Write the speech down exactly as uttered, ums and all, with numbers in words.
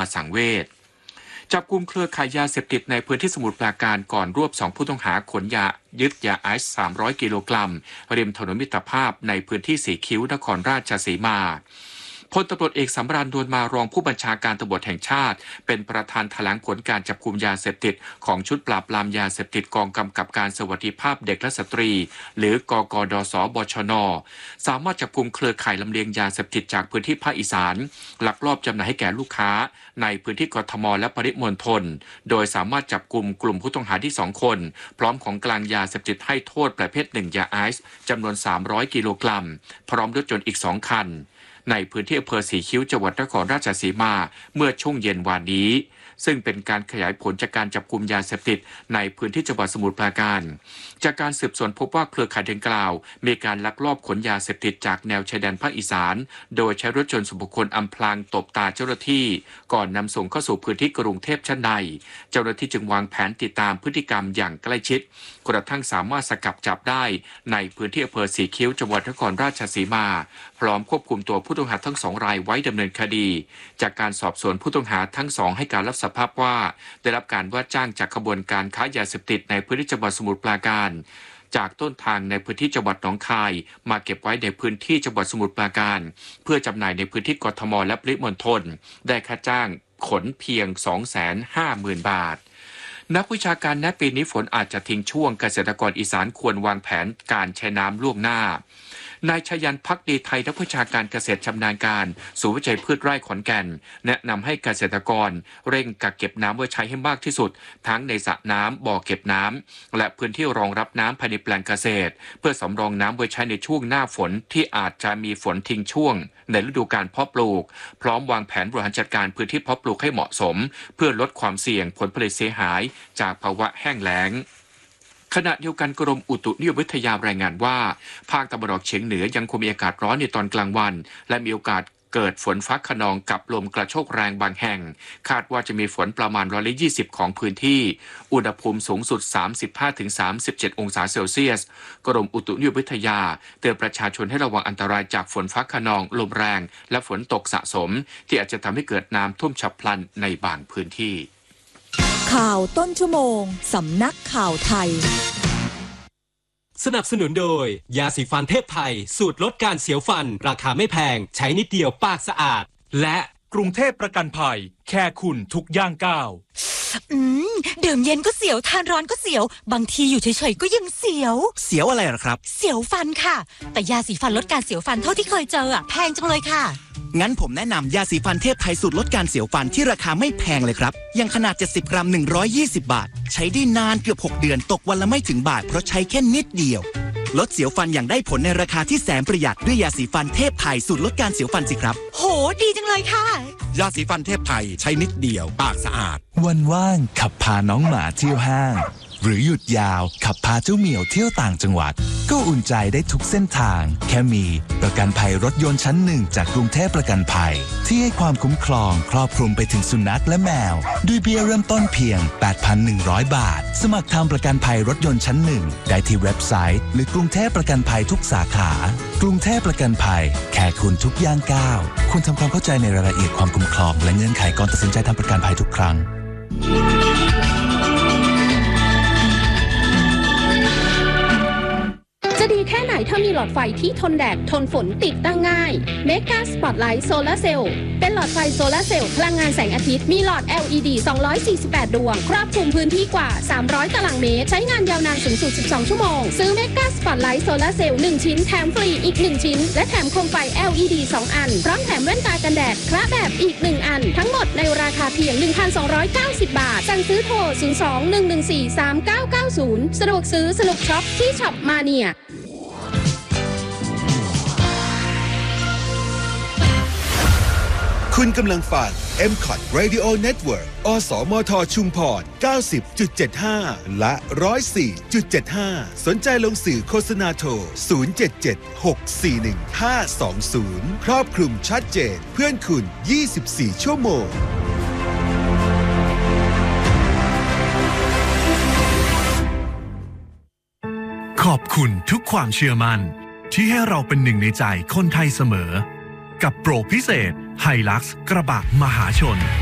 สังเวชจับกุมเครือขายยาเสพติดในพื้นที่สมุทรปราการก่อนรวบสองผู้ต้องหาขนยายึดยาไอซ์สามร้อยกิโลกรัมริมถนนมิตรภาพในพื้นที่สีคิ้วนครราชสีมาพลตำรวจเอกสำราญ นวลมารองผู้บัญชาการตำรวจแห่งชาติเป็นประธานแถลงผลการจับกุมยาเสพติดของชุดปราบปรามยาเสพติดกองกำกับการสวัสดิภาพเด็กและสตรีหรือกกดสบชนสามารถจับกุมเครือข่ายลำเลียงยาเสพติดจากพื้นที่ภาคอีสานลักลอบจำหน่ายให้แก่ลูกค้าในพื้นที่กทมและปริมณฑลโดยสามารถจับกุมกลุ่มผู้ต้องหาที่สองคนพร้อมของกลางยาเสพติดให้โทษประเภทหนึ่งยาไอซ์จำนวนสามร้อยกิโลกรัมพร้อมรถยนต์อีกสองคันในพื้นที่อำเภอสีคิ้วจังหวัดนครราชสีมาเมื่อช่วงเย็นวานนี้ซึ่งเป็นการขยายผลจากการจับกุมยาเสพติดในพื้นที่จังหวัดสมุทรปราการจากการสืบสวนพบว่าเครือข่ายดังกล่าวมีการลักลอบขนยาเสพติดจากแนวชายแดนภาคอีสานโดยใช้รถยนต์ส่วนบุคคลอำพรางตบตาเจ้าหน้าที่ก่อนนำส่งเข้าสู่พื้นที่กรุงเทพชั้นในเจ้าหน้าที่จึงวางแผนติดตามพฤติกรรมอย่างใกล้ชิดกระทั่งสามารถสกัดจับได้ในพื้นที่อำเภอสีคิ้วจังหวัดนครราชสีมาพร้อมควบคุมตัวผู้ต้องหาทั้งสองรายไว้ดำเนินคดีจากการสอบสวนผู้ต้องหาทั้งสองให้การรับสารภาพว่าได้รับการว่าจ้างจากขบวนการค้ายาเสพติดในพื้นที่จังหวัดสมุทรปราการจากต้นทางในพื้นที่จังหวัดหนองคายมาเก็บไว้ในพื้นที่จังหวัดสมุทรปราการเพื่อจำหน่ายในพื้นที่กทมและปริมณฑลได้ค่าจ้างขนเพียง สองแสนห้าหมื่น บาทนักวิชาการแนะปีนี้ฝนอาจจะทิ้งช่วงเกษตรกรอีสานควรวางแผนการใช้น้ำล่วงหน้านายชยันภักดีไทยนักวิชาการเกษตรชำนาญการศูนย์วิจัยพืชไร่ขอนแก่นแนะนำให้เกษตรกรเร่งกักเก็บน้ำไว้ใช้ให้มากที่สุดทั้งในสระน้ำบ่อเก็บน้ำและพื้นที่รองรับน้ำภายในแปลงเกษตรเพื่อสำรองน้ำไว้ใช้ในช่วงหน้าฝนที่อาจจะมีฝนทิ้งช่วงในฤดูกาลเพาะปลูกพร้อมวางแผนบริหารจัดการพื้นที่เพาะปลูกให้เหมาะสมเพื่อลดความเสี่ยงผลผลิตเสียหายจากภาวะแห้งแล้งขณะเดียวกันกรมอุตุนิยมวิทยารายงานว่าภาคตะวันออกเฉียงเหนือยังคงมีอากาศร้อนในตอนกลางวันและมีโอกาสเกิดฝนฟ้าคะนองกับลมกระโชกแรงบางแห่งคาดว่าจะมีฝนประมาณร้อยละยี่สิบของพื้นที่อุณหภูมิสูงสุด สามสิบห้าถึงสามสิบเจ็ด องศาเซลเซียสกรมอุตุนิยมวิทยาเตือนประชาชนให้ระวังอันตรายจากฝนฟ้าคะนองลมแรงและฝนตกสะสมที่อาจจะทำให้เกิดน้ำท่วมฉับพลันในบางพื้นที่ข่าวต้นชั่วโมงสำนักข่าวไทยสนับสนุนโดยยาสีฟันเทพไทยสูตรลดการเสียวฟันราคาไม่แพงใช้นิดเดียวปากสะอาดและกรุงเทพประกันภัยแค่คุณทุกย่างก้าวอืมดื่มเย็นก็เสียวทานร้อนก็เสียวบางทีอยู่เฉยๆก็ยังเสียวเสียวอะไรหรอครับเสียวฟันค่ะแต่ยาสีฟันลดการเสียวฟันเท่าที่เคยเจออ่ะแพงจังเลยค่ะงั้นผมแนะนำยาสีฟันเทพไทยสูตรลดการเสียวฟันที่ราคาไม่แพงเลยครับยังขนาดเจ็ดสิบกรัมหนึ่งร้อยยี่สิบบาทใช้ได้นานเกือบหกเดือนตกวันละไม่ถึงบาทเพราะใช้แค่นิดเดียวลดเสียวฟันอย่างได้ผลในราคาที่แสนประหยัดด้วยยาสีฟันเทพไทยสูตรลดการเสียวฟันสิครับโหดีจังเลยค่ะยาสีฟันเทพไทยใช้นิดเดียวปากสะอาดวันว่างขับพาน้องหมาเที่ยวห้างหรือหยุดยาวขับพาเจ้าเหมียวเที่ยวต่างจังหวัดก็อุ่นใจได้ทุกเส้นทางแค่มีประกันภัยรถยนต์ชั้นหนึ่งจากกรุงเทพประกันภัยที่ให้ความคุ้มครองครอบคลุมไปถึงสุนัขและแมวด้วยเบี้ยเริ่มต้นเพียง แปดพันหนึ่งร้อย บาทสมัครทำประกันภัยรถยนต์ชั้นหนึ่งได้ที่เว็บไซต์หรือกรุงเทพประกันภัยทุกสาขากรุงเทพประกันภัยแค่คุณทุกย่างก้าวควรทำความเข้าใจในรายละเอียดความคุ้มครองและเงื่อนไขก่อนตัดสินใจทำประกันภัยทุกครั้งจะดีแค่ไหนถ้ามีหลอดไฟที่ทนแดดทนฝนติดตั้งง่าย Mega Spotlight Solar Cell เป็นหลอดไฟโซลาร์เซลล์พลังงานแสงอาทิตย์มีหลอด แอล อี ดี สองร้อยสี่สิบแปด ดวงครอบคลุมพื้นที่กว่าสามร้อยตารางเมตรใช้งานยาวนานสูงสุดสิบสองชั่วโมงซื้อ Mega Spotlight Solar Cell หนึ่งชิ้นแถมฟรีอีกหนึ่งชิ้นและแถมโคมไฟ แอล อี ดี สองอันพร้อมแถมแว่นตากันแดดคละแบบอีกหนึ่งอันทั้งหมดในราคาเพียง หนึ่งพันสองร้อยเก้าสิบ บาทสั่งซื้อโทรศูนย์ สอง หนึ่ง หนึ่ง สี่ สาม เก้า เก้า ศูนย์สะดวกซื้อสนุกช็อปที่ช็อปมาเนียคุณกำลังฟัง เอ็ม คอท Radio Network อสมทชุมพร เก้าสิบจุดเจ็ดห้า และ หนึ่งร้อยสี่จุดเจ็ดห้า สนใจลงสื่อโฆษณาโทร ศูนย์ เจ็ด เจ็ด หก สี่ หนึ่ง ห้า สอง ศูนย์ ครอบคลุมชัดเจนเพื่อนคุณ ยี่สิบสี่ ชั่วโมงขอบคุณทุกความเชื่อมั่นที่ให้เราเป็นหนึ่งในใจคนไทยเสมอกับโปรพิเศษไฮลักซ์กระบะมหาชน